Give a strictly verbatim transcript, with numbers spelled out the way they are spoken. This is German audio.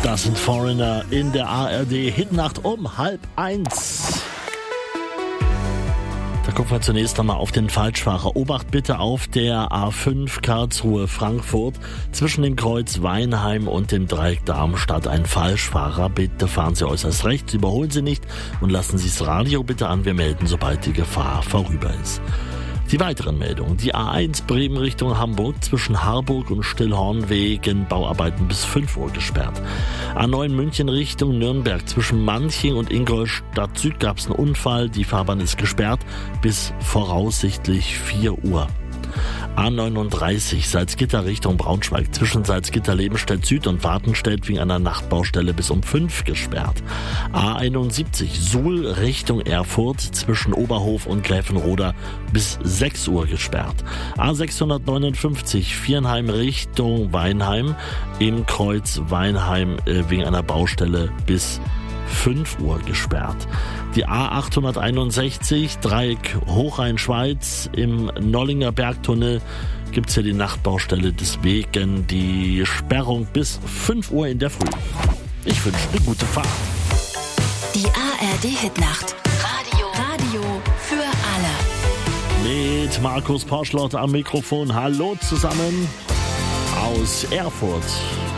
Das sind Foreigner in der A R D-Hitnacht um halb eins. Da gucken wir zunächst einmal auf den Falschfahrer. Obacht bitte auf der A fünf Karlsruhe-Frankfurt zwischen dem Kreuz Weinheim und dem Dreieck Darmstadt. Ein Falschfahrer. Bitte fahren Sie äußerst rechts, überholen Sie nicht und lassen Sie das Radio bitte an. Wir melden, sobald die Gefahr vorüber ist. Die weiteren Meldungen. Die A eins Bremen Richtung Hamburg zwischen Harburg und Stillhorn wegen Bauarbeiten bis fünf Uhr gesperrt. A neun München Richtung Nürnberg zwischen Manching und Ingolstadt Süd gab es einen Unfall. Die Fahrbahn ist gesperrt bis voraussichtlich vier Uhr. A neununddreißig Salzgitter Richtung Braunschweig zwischen Salzgitter Lebenstedt Süd und Wartenstedt wegen einer Nachtbaustelle bis um fünf gesperrt. A einundsiebzig Suhl Richtung Erfurt zwischen Oberhof und Gräfenroda bis sechs Uhr gesperrt. A sechshundertneunundfünfzig Viernheim Richtung Weinheim im Kreuz Weinheim äh, wegen einer Baustelle bis fünf Uhr gesperrt. Die A achthunderteinundsechzig Dreieck Hochrhein-Schweiz im Nollinger Bergtunnel gibt es hier die Nachtbaustelle, deswegen die Sperrung bis fünf Uhr in der Früh. Ich wünsche eine gute Fahrt. Die A R D-Hitnacht. Radio. Radio für alle. Mit Markus Porschlott am Mikrofon. Hallo zusammen aus Erfurt.